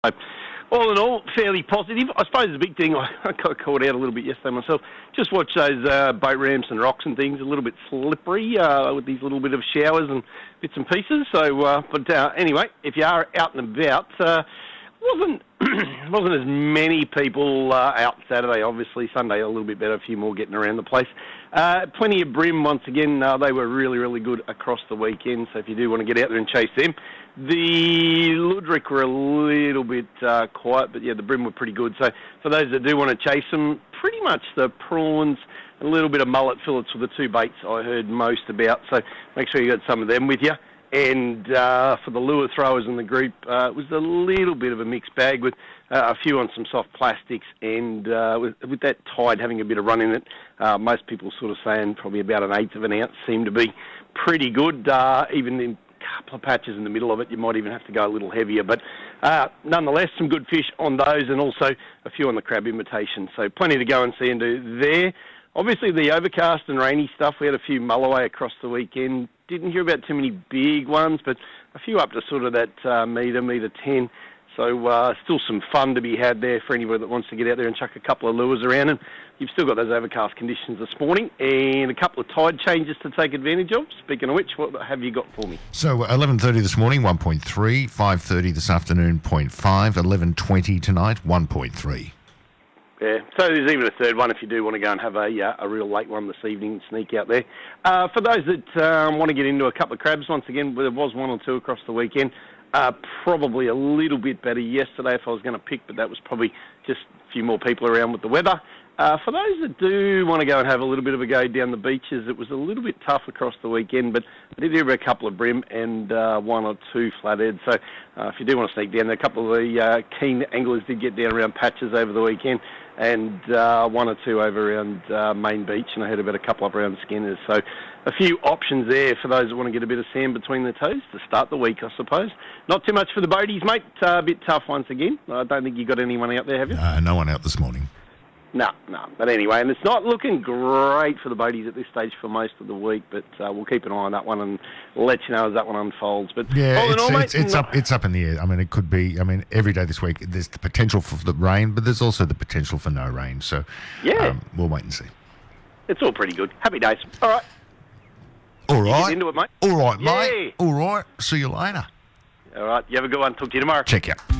All in all, fairly positive. I suppose the big thing, I got caught out a little bit yesterday myself. Just watch those boat ramps and rocks and things, a little bit slippery with these little bit of showers and bits and pieces. So, anyway, if you are out and about, wasn't as many people out Saturday. Obviously, Sunday a little bit better, a few more getting around the place. Plenty of bream once again. They were really, really good across the weekend. So if you do want to get out there and chase them, the Ludwig were a little bit quiet, but yeah, the bream were pretty good. So for those that do want to chase them, pretty much the prawns, a little bit of mullet fillets were the two baits I heard most about. So make sure you got some of them with you. And for the lure throwers in the group, it was a little bit of a mixed bag with a few on some soft plastics, and with that tide having a bit of run in it, most people sort of saying probably about an eighth of an ounce seemed to be pretty good. Even in a couple of patches in the middle of it, you might even have to go a little heavier. But nonetheless, some good fish on those, and also a few on the crab imitation. So plenty to go and see and do there. Obviously, the overcast and rainy stuff, we had a few mulloway across the weekend. Didn't hear about too many big ones, but a few up to sort of that metre 10. So still some fun to be had there for anybody that wants to get out there and chuck a couple of lures around. And you've still got those overcast conditions this morning and a couple of tide changes to take advantage of. Speaking of which, what have you got for me? So 11:30 this morning, 1.3. 5:30 this afternoon, 0.5. 11:20 tonight, 1.3. Yeah, so there's even a third one if you do want to go and have a real late one this evening and sneak out there. For those that want to get into a couple of crabs, once again, there was one or two across the weekend. Probably a little bit better yesterday if I was going to pick, but that was probably just a few more people around with the weather. For those that do want to go and have a little bit of a go down the beaches, it was a little bit tough across the weekend, but I did hear about a couple of bream and one or two flatheads. So if you do want to sneak down there, a couple of the keen anglers did get down around patches over the weekend, and one or two over around Main Beach, and I heard about a couple up around Skinners. So a few options there for those that want to get a bit of sand between their toes to start the week, I suppose. Not too much for the boaties, mate. A bit tough once again. I don't think you got anyone out there, have you? No one out this morning. No. But anyway, and it's not looking great for the boaties at this stage for most of the week, but we'll keep an eye on that one and let you know as that one unfolds. But yeah, all in all, mate, it's up in the air. I mean, it could be. I mean, every day this week there's the potential for the rain, but there's also the potential for no rain. So yeah, we'll wait and see. It's all pretty good. Happy days. All right. All right. Get into it, mate. All right, mate. All right. See you later. All right. You have a good one. Talk to you tomorrow. Check out.